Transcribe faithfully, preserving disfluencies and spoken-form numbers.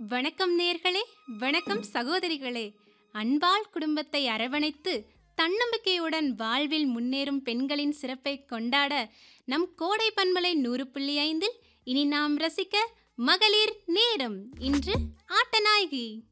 வணக்கம் நேர்களே, வணக்கம் சகோதரிகளே. அன்பால் குடும்பத்தை அரவணைத்து தன்னம்பிக்கையுடன் வாழ்வில் முன்னேறும் பெண்களின் சிறப்பை கொண்டாட நம் கோடை பண்பலை நூறு புள்ளி ஐந்தில் இனி நாம் ரசிக்க மகளிர் நேரம். இன்று ஆட்டநாயகி.